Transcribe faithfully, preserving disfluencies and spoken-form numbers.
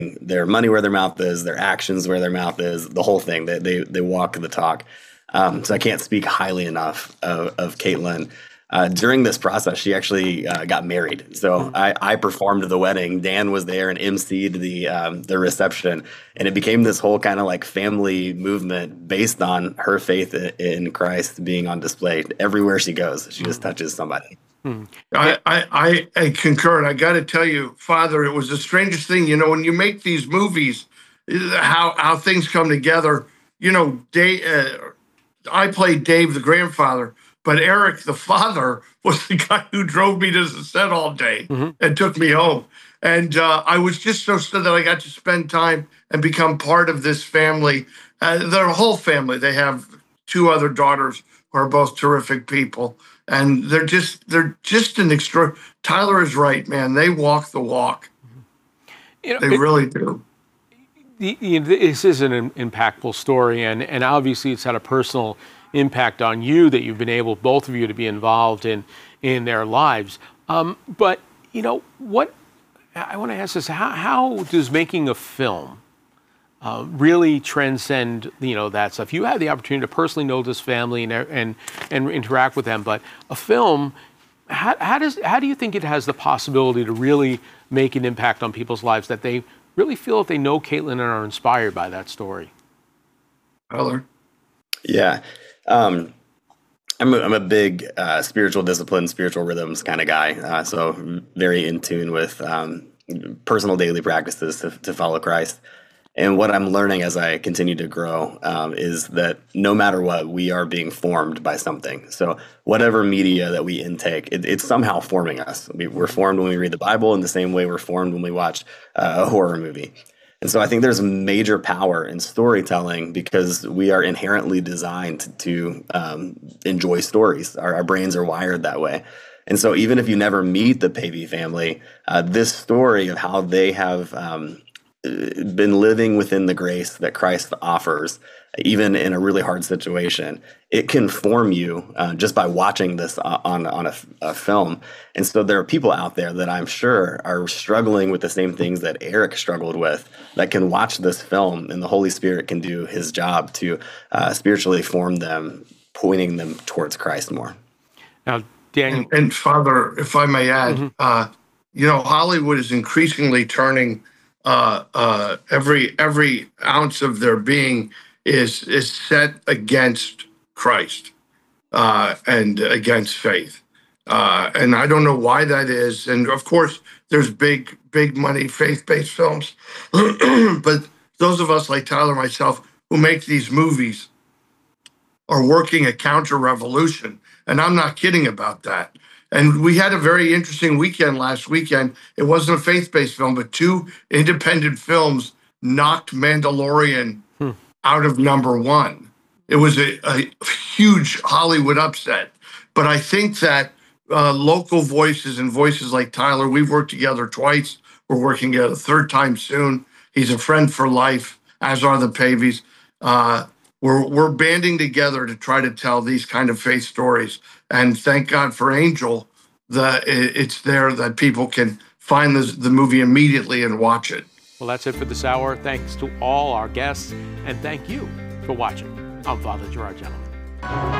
their money where their mouth is, their actions where their mouth is, the whole thing. They they, they walk the talk. Um, so I can't speak highly enough of, of Caitlin. Uh, during this process, she actually uh, got married. So I, I performed the wedding. Dan was there and emceed the um, the reception, and it became this whole kind of like family movement based on her faith in Christ being on display everywhere she goes. She just touches somebody. Hmm. I, I, I concur, and I got to tell you, Father, it was the strangest thing. You know, when you make these movies, how how things come together. You know, Dave, uh, I played Dave, the grandfather. But Eric, the father, was the guy who drove me to the set all day mm-hmm. and took me home. And uh, I was just so stunned that I got to spend time and become part of this family. Uh, their whole family. They have two other daughters who are both terrific people. And they're just they're just an extra. Tyler is right, man. They walk the walk. You know, they it, really do. This is an impactful story, and, and obviously it's had a personal impact on you that you've been able, both of you, to be involved in in their lives. Um, but, you know, what I want to ask is, how, how does making a film uh, really transcend, you know, that stuff? You had the opportunity to personally know this family and and, and interact with them, but a film, how, how does how do you think it has the possibility to really make an impact on people's lives, that they really feel that they know Caitlin and are inspired by that story? Tyler? Yeah. Um, I'm a, I'm a big uh, spiritual discipline, spiritual rhythms kind of guy. Uh, so very in tune with um, personal daily practices to, to follow Christ. And what I'm learning as I continue to grow um, is that no matter what, we are being formed by something. So whatever media that we intake, it, it's somehow forming us. We, we're formed when we read the Bible in the same way we're formed when we watch uh, a horror movie. And so I think there's major power in storytelling because we are inherently designed to um, enjoy stories. Our, our brains are wired that way. And so even if you never meet the Pavey family, uh, this story of how they have um, been living within the grace that Christ offers, even in a really hard situation, it can form you uh, just by watching this on, on a, a film. And so there are people out there that I'm sure are struggling with the same things that Eric struggled with that can watch this film, and the Holy Spirit can do his job to uh, spiritually form them, pointing them towards Christ more. Now, Daniel. And, and Father, if I may add, mm-hmm. uh, you know, Hollywood is increasingly turning uh, uh, every every ounce of their being is is set against Christ uh, and against faith. Uh, and I don't know why that is. And of course, there's big, big money faith-based films. But those of us like Tyler and myself who make these movies are working a counter-revolution. And I'm not kidding about that. And we had a very interesting weekend last weekend. It wasn't a faith-based film, but two independent films knocked Mandalorian hmm. out of number one. It was a, a huge Hollywood upset. But I think that uh, local voices and voices like Tyler, we've worked together twice. We're working a third time soon. He's a friend for life, as are the Paveys. Uh, we're, we're banding together to try to tell these kind of faith stories. And thank God for Angel that it's there that people can find the, the movie immediately and watch it. Well, that's it for this hour. Thanks to all our guests, and thank you for watching. I'm Father Gerard Gentleman.